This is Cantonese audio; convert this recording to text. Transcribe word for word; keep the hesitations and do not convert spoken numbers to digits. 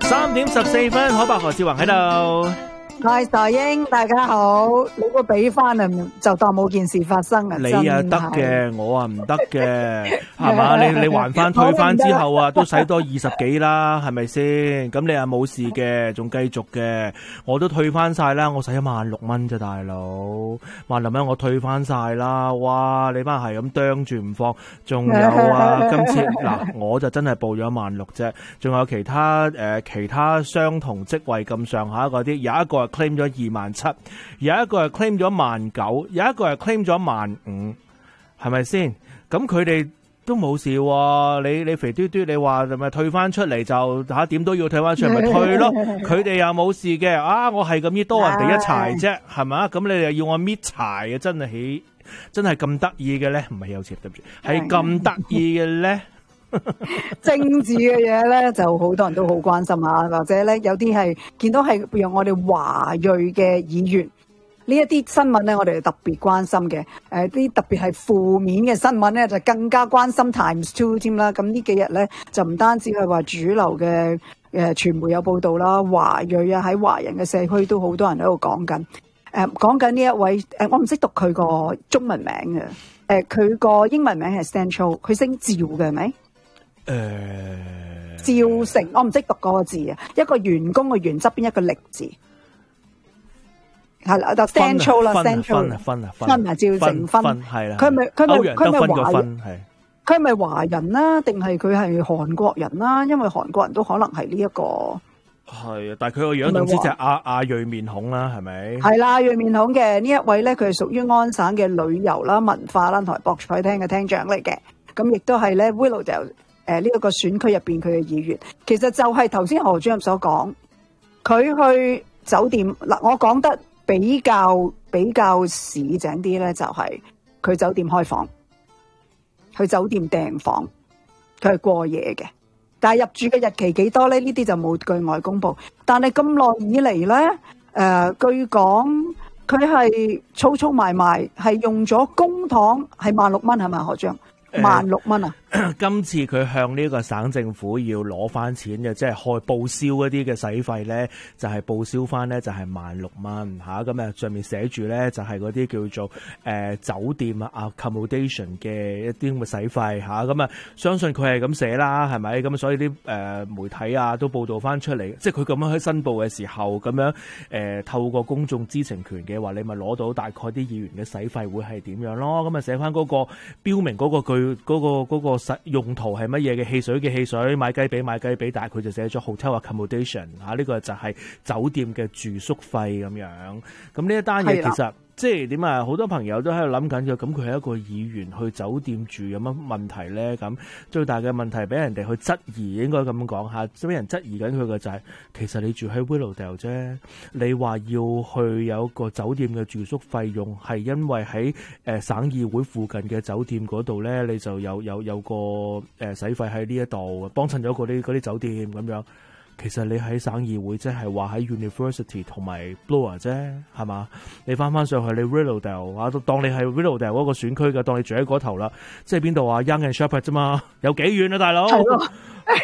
三點十四分，可伯何志宏喺度。 係大英，大家好。你個俾翻啊，就當冇件事發生啊。 你啊得嘅，我啊唔得嘅，係嘛？你你還翻退翻之後啊，都使多二十幾啦，係咪先？咁你啊冇事嘅，仲繼續嘅，我都退翻晒啦。我使一萬六蚊啫，大佬，萬六蚊我退翻晒啦。哇，你班係咁啄住唔放，仲有啊，今次嗱，我就真係報咗一萬六啫，仲有其他誒、呃、其他相同職位咁上下嗰啲，有一個claim 咗二萬七，有一個係 claim 咗萬九，有一個係 claim 咗萬五，係咪先？咁佢哋都冇事喎。你你肥嘟嘟，你話係咪退翻出嚟就吓點都要退翻出嚟，咪退咯。佢哋又冇事嘅。啊，我係咁依多人哋一柴啫，係咪？咁你又要我搣柴啊？真係起，真係咁得意嘅咧？唔係有錢，對唔住，係咁得意嘅咧？ 政治嘅嘢咧，就好多人都好關心啊，或者咧有啲係見到係譬如我哋華裔嘅議員呢一啲新聞咧，我哋特別關心嘅。誒、呃，啲特別係負面嘅新聞咧，就更加關心 times two 添啦。咁呢幾日咧，就唔單止係話主流嘅誒傳媒有報道啦，華裔啊喺華人嘅社區都好多人喺度講緊。誒、呃，講緊呢一位誒、呃，我唔識讀佢個中文名嘅。誒、呃，佢個英文名係 Stan Cho，佢姓趙嘅係咪？ 誒， 趙成，我唔識讀嗰個字啊，一個員工嘅員側邊一個力字，係啦，就 Stan Cho啦，Stan Cho， 分啊分啊分啊，趙成分， 係啦， 佢咪佢咪佢咪華人， 係佢咪華人啦，定係佢係韓國人啦？因為韓國人都可能係呢一個， 係啊，但係佢個樣總之就係亞亞裔面孔啦，係咪？ 係啦，亞裔面孔嘅呢一位咧，佢係屬於安省嘅旅遊啦、文化啦同埋博彩廳嘅廳長嚟嘅，咁亦都係咧 Willowdale。誒呢一個選區入邊佢嘅議員，其實就係頭先何主任所講，佢去酒店嗱，我講得比較比較市井啲咧，就係佢酒店開房，去酒店訂房，佢係過夜嘅。但係入住嘅日期幾多咧？呢啲就冇對外公佈。但係咁耐以嚟咧，誒、呃、據講佢係儲儲埋埋係用咗公帑係萬六蚊係咪何主任？萬六蚊啊！ 今次佢向呢個省政府要攞翻錢嘅，即係開報銷一啲嘅使費咧，就係、是、報銷翻咧就係萬六蚊吓。咁啊上面寫住咧就係嗰啲叫做誒、呃、酒店啊 accommodation 嘅一啲咁嘅使費吓。咁啊相信佢係咁寫啦，係咪？咁所以啲誒、呃、媒體啊都報道翻出嚟，即係佢咁樣去申報嘅時候，咁樣誒、呃、透過公眾知情權嘅話，你咪攞到大概啲議員嘅使費會係點樣咯？咁啊寫翻嗰個標明嗰個句嗰、嗰個、嗰個實用途係乜嘢嘅？汽水嘅汽水，買雞髀買雞髀，但係佢就寫咗 hotel accommodation 嚇、啊，呢、呢個就係酒店嘅住宿費咁樣。咁呢一單嘢其實即係點啊？好多朋友都喺度諗緊嘅，咁佢係一個議員去酒店住有乜問題咧？咁最大嘅問題俾人哋去質疑，應該咁講嚇，即係俾人質疑緊佢嘅就係、是，其實你住喺 Willowdale 啫，你話要去有一個酒店嘅住宿費用，係因為喺誒、呃、省議會附近嘅酒店嗰度咧，你就有有有個誒使費喺呢一度幫襯咗嗰啲嗰啲酒店咁樣。其實你喺省議會即係話喺 University 同埋 Bloor 啫，係嘛？你翻翻上去你 Willowdale 啊，當你係 Willowdale 嗰個選區嘅，當你住喺嗰頭啦，即係邊度啊 Yonge and Sheppard 啫嘛，有幾遠啊大佬？